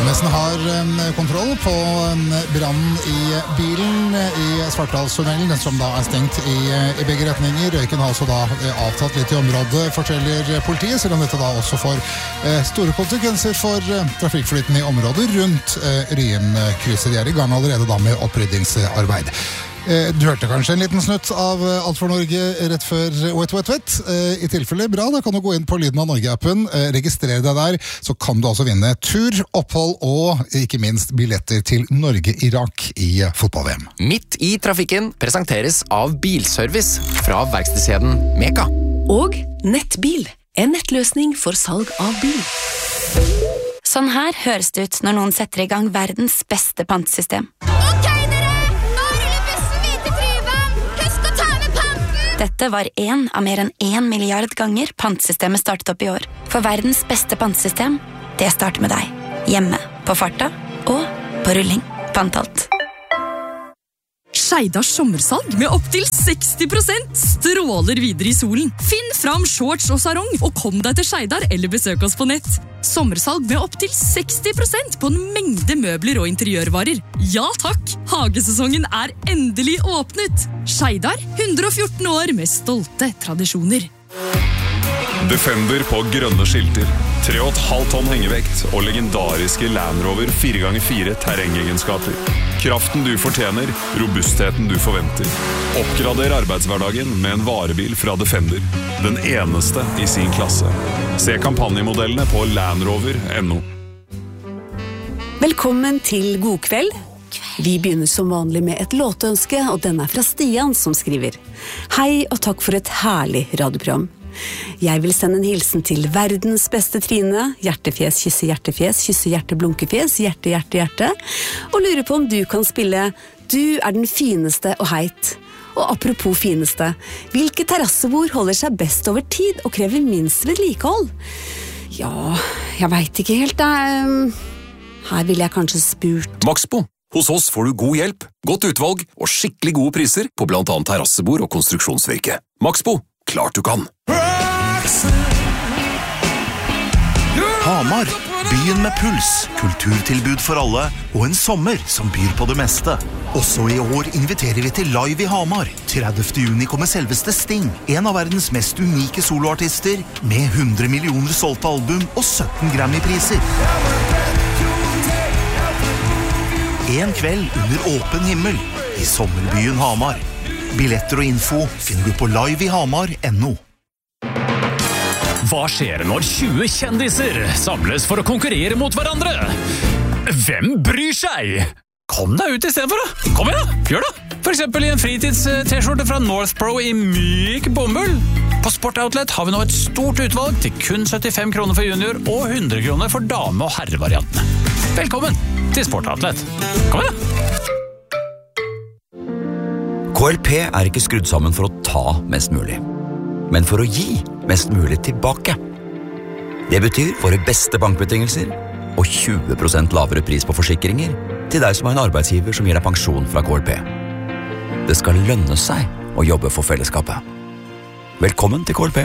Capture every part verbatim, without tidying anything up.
Brannvesenet har um, kontroll på um, brannen i bilen i Svartdalstunnelen, som da er stengt i, i begge retninger. Røyken har også da avtatt litt i området, forteller politiet, selv om dette da også får uh, store konsekvenser for uh, trafikkflyten i området rundt uh, Ryen-krysset. De er i gang allerede da med oppryddingsarbeid. Du hørte kanskje en liten snutt av Alt for Norge rett før Wet Wet Wet. I tilfelle bra, da kan du gå inn på Lyden av Norge-appen, registrere deg der, så kan du altså vinne tur, opphold og ikke minst billetter til Norge-Irak i fotball-V M. Midt i trafikken presenteres av Bilservice fra verkstedskjeden Meka. Og Nettbil, en nettløsning for salg av bil. Sånn her høres det ut når noen setter i gang verdens beste pantesystem. Dette var en av mer enn en milliard ganger pantsystemet startet opp i år. For verdens beste pantesystem, det starter med deg. Hjemme, på farta og på rulling. Pantalt. Skeidars sommersalg med opp til seksti prosent stråler videre i solen. Finn fram shorts og sarong og kom deg til Skeidar eller besøk oss på nett. Sommersalg med opp til seksti prosent på en mengde møbler og interiørvarer. Ja takk, hagesesongen er endelig åpnet. Skeidar, hundre og fjorten år med stolte tradisjoner. Defender på grønne skilter, tre komma fem tonn hengevekt og legendariske Land Rover fire ganger fire terrengegenskaper. Kraften du fortjener, robustheten du forventer. Oppgrader arbeidshverdagen med en varebil fra Defender. Den eneste i sin klasse. Se kampanjemodellene på landrover punktum no. Velkommen til God kveld. Vi begynner som vanlig med et låtønske, og den er fra Stian som skriver. Hei og takk for et herlig radioprogram. Jeg vil sende en hilsen til verdens beste Trine, hjertefjes, kysse hjertefjes, kysse hjerte, blunkefjes, hjerte, hjerte, hjerte, og lurer på om du kan spille Du er den fineste og heit. Og apropos fineste, hvilke terrassebord holder seg best over tid og krever minst vedlikehold? Ja, jeg vet ikke helt, da. Her vil jeg kanskje spurt. Maxbo. Hos oss får du god hjelp, godt utvalg og skikkelig gode priser på blant annet terrassebord og konstruksjonsvirke. Maxbo. Klart du kan. Hamar, byen med puls, kulturtilbud for alle og en sommer som byr på det meste. Også i år inviterer vi til Live i Hamar. tredivte juni kommer selveste Sting, en av verdens mest unike soloartister, med hundre millioner solgte album og sytten Grammy-priser. En kveld under åpen himmel i sommerbyen Hamar. Billetter og info finner du på live i hamar punktum no. Hva skjer når tjue kjendiser samles for å konkurrere mot hverandre? Hvem bryr seg? Kom deg ut i stedet for da. Kom igjen da, gjør det. For eksempel i en fritids-t-skjorte fra Northpro i myk bomull. På Sportoutlet har vi nå et stort utvalg til kun syttifem kroner for junior og hundre kroner for dame- og herrevariantene. Velkommen til Sportoutlet. Kom igjen da. K L P er ikke skrudd sammen for å ta mest mulig, men for å gi mest mulig tilbake. Det betyr våre beste bankbetingelser og tjue prosent lavere pris på forsikringer til deg som er en arbeidsgiver som gir deg pensjon fra K L P. Det skal lønne seg å jobbe for fellesskapet. Velkommen til K L P.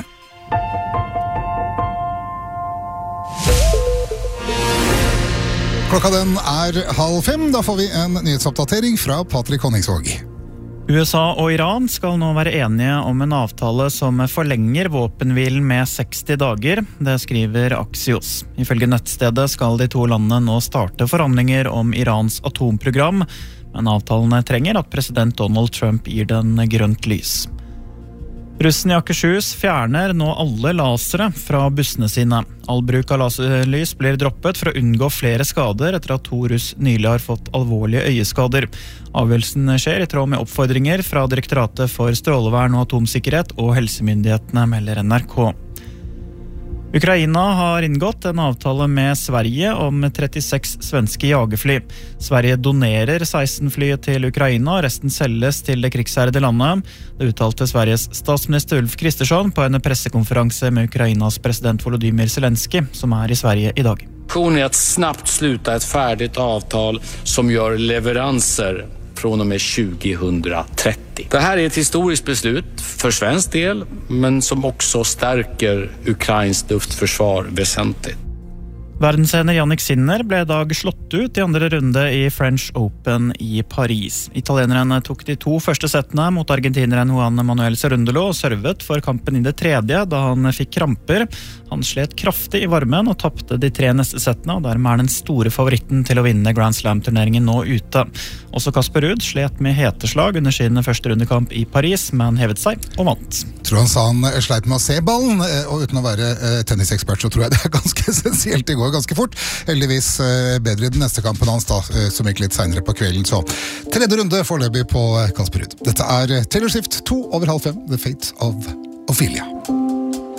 Klokka den er halv fem, da får vi en nyhetsoppdatering fra Patrick Honningsvåg. U S A og Iran skal nå være enige om en avtale som forlenger våpenhvilen med seksti dager, det skriver Axios. Ifølge nettstedet skal de to landene nå starte forhandlinger om Irans atomprogram, men avtalene trenger at president Donald Trump gir den grønt lys. Russen i Akershus fjerner nå alle lasere fra bussene sine. All bruk av laserlys blir droppet for å unngå flere skader etter at to russ nylig har fått alvorlige øyeskader. Avgjørelsen skjer i tråd med oppfordringer fra Direktoratet for strålevern og atomsikkerhet og helsemyndighetene, melder N R K. Ukraina har inngått en avtale med Sverige om trettiseks svenske jagerfly. Sverige donerer seksten fly til Ukraina, og resten selges til det krigsherrede landet. Det uttalte Sveriges statsminister Ulf Kristersson på en pressekonferanse med Ukrainas president Volodymyr Zelensky, som er i Sverige i dag. Planen är att snabbt sluta ett färdigt avtal som gör leveranser från och med tjugohundratrettio. Det här är ett historiskt beslut för svensk del, men som också stärker Ukrains luftförsvar väsentligt. Verdensener Jannik Sinner ble i dag slått ut i andre runde i French Open i Paris. Italieneren tok de to første settene mot argentineren Juan Manuel Cerundolo og servet for kampen i det tredje da han fikk kramper. Han slet kraftig i varmen og tappte de tre neste settene, og dermed er den store favoritten til å vinne Grand Slam-turneringen nå ute. Også Casper Ruud slet med heteslag under sin første rundekamp i Paris, men hevet seg og vant. Jeg tror han sa han sleit med å se ballen, og uten å være tennisekspert så tror jeg det er ganske essensielt. Det går ganske fort. Heldigvis bedre i den neste kampen hans da, som gikk litt senere på kvelden. Så tredje runde foreløpig på Casper Ruud. Dette er Taylor Swift, to over halv fem, The Fate of Ophelia.